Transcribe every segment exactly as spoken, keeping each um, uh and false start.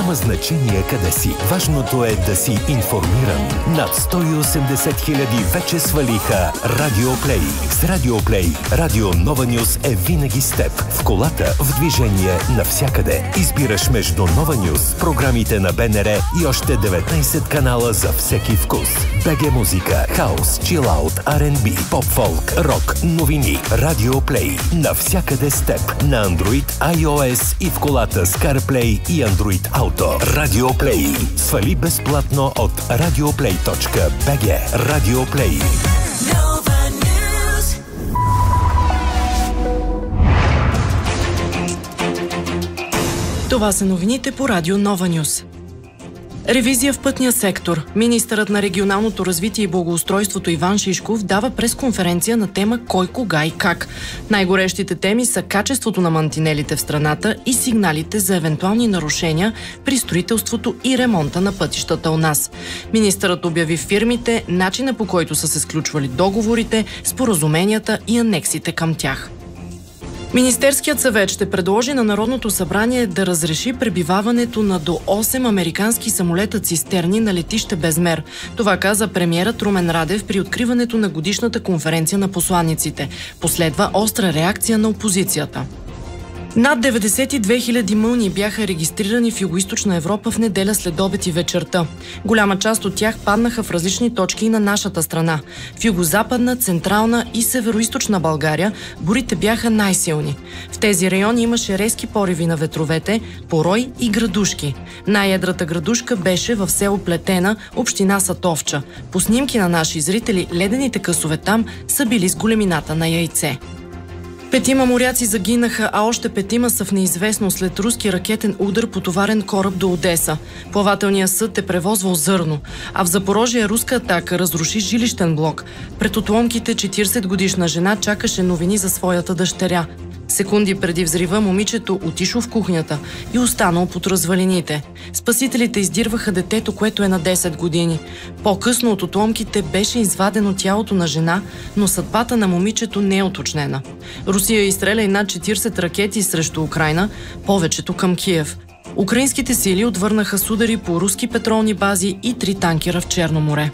Няма значение къде си. Важното е да си информиран. Над сто и осемдесет хиляди вече свалиха Радио Плей. С Радио Плей, Радио Нова Нюз е винаги с теб. В колата, в движение, навсякъде. Избираш между Нова Нюз, програмите на БНР и още деветнайсет канала за всеки вкус. БГ музика, хаус, чилаут, Ар енд Би, поп-фолк, рок, новини. Радио Плей. Навсякъде с теб. На Android, iOS и в колата с CarPlay и Android Auto. Радио Плей. Свали безплатно от радиоплей точка би джи. Радио Плей. Това са новините по Радио Нова Нюз. Ревизия в пътния сектор. Министърът на регионалното развитие и благоустройството Иван Шишков дава пресконференция на тема кой, кога и как. Най-горещите теми са качеството на мантинелите в страната и сигналите за евентуални нарушения при строителството и ремонта на пътищата у нас. Министърът обяви фирмите, начина по който са се сключвали договорите, споразуменията и анексите към тях. Министерският съвет ще предложи на Народното събрание да разреши пребиваването на до осем американски самолета цистерни на летище Безмер. Това каза премиерът Румен Радев при откриването на годишната конференция на посланиците. Последва остра реакция на опозицията. Над деветдесет и две хиляди мълнии бяха регистрирани в Югоизточна Европа в неделя след обед и вечерта. Голяма част от тях паднаха в различни точки на нашата страна. В югозападна, централна и североизточна България бурите бяха най-силни. В тези райони имаше резки пориви на ветровете, порой и градушки. Най-едрата градушка беше в село Плетена, община Сатовча. По снимки на наши зрители, ледените късове там са били с големината на яйце. Петима моряци загинаха, а още петима са в неизвестно след руски ракетен удар по товарен кораб до Одеса. Плавателният съд е превозвал зърно, а в Запорожие руска атака разруши жилищен блок. Пред отломките четиридесетгодишна жена чакаше новини за своята дъщеря. Секунди преди взрива момичето отишло в кухнята и останало под развалините. Спасителите издирваха детето, което е на десет години. По-късно от отломките беше извадено тялото на жена, но съдбата на момичето не е уточнена. Русия изстреля и над четиридесет ракети срещу Украйна, повечето към Киев. Украинските сили отвърнаха с удари по руски петролни бази и три танкера в Черно море.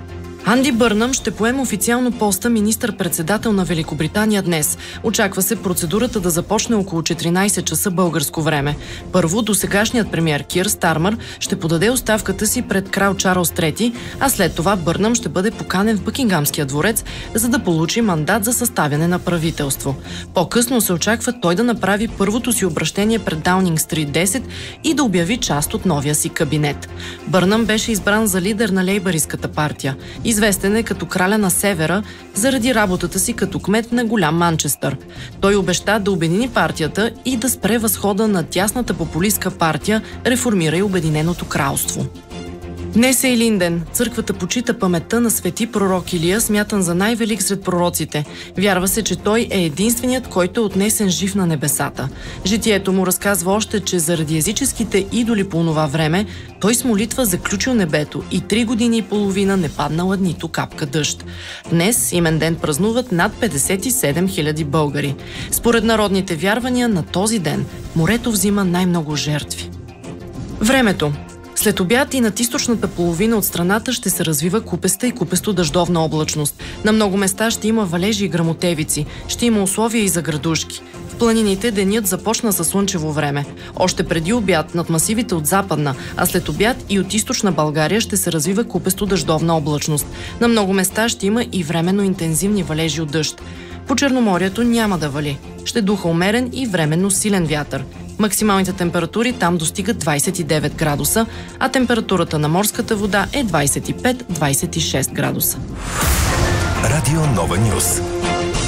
Анди Бърнъм ще поеме официално поста министър-председател на Великобритания днес. Очаква се процедурата да започне около четиринайсет часа българско време. Първо, досегашният премиер Кир Стармър ще подаде оставката си пред крал Чарлз трети, а след това Бърнъм ще бъде поканен в Бъкингамския дворец, за да получи мандат за съставяне на правителство. По-късно се очаква той да направи първото си обращение пред Даунинг Стрит десет и да обяви част от новия си кабинет. Бърнъм беше избран за лидер на лейбъристската партия. Известен е като краля на Севера заради работата си като кмет на голям Манчестър. Той обеща да обедини партията и да спре възхода на дясната популистка партия Реформира и Обединеното кралство. Днес е Илинден. Църквата почита паметта на свети пророк Илия, смятан за най-велик сред пророците. Вярва се, че той е единственият, който е отнесен жив на небесата. Житието му разказва още, че заради езическите идоли по онова време, той с молитва заключил небето и три години и половина не паднала нито капка дъжд. Днес имен ден празнуват над петдесет и седем хиляди българи. Според народните вярвания на този ден морето взима най-много жертви. Времето. След обяд и над източната половина от страната ще се развива купеста и купесто-дъждовна облачност. На много места ще има валежи и гръмотевици. Ще има условия и за градушки. В планините денят започна със слънчево време. Още преди обяд над масивите от западна, а след обяд и от източна България ще се развива купесто-дъждовна облачност. На много места ще има и временно интензивни валежи от дъжд. По Черноморието няма да вали. Ще духа умерен и временно силен вятър. Максималните температури там достигат двайсет и девет градуса, а температурата на морската вода е двайсет и пет до двайсет и шест градуса. Радио Нова Нюз.